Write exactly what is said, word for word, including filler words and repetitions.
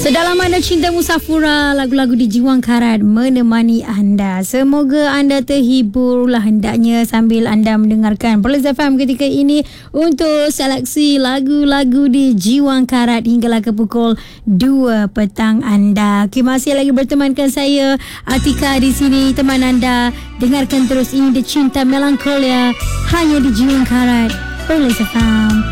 Sedalam anda cinta musafura, lagu-lagu di Jiwang Karat menemani anda. Semoga anda terhiburlah hendaknya sambil anda mendengarkan Perlis F M ketika ini untuk seleksi lagu-lagu di Jiwang Karat hinggalah ke pukul dua petang anda. Okay, masih lagi bertemankan saya Atika di sini, teman anda. Dengarkan terus ini The Cinta Melankolia hanya di Jiwang Karat Perlis F M.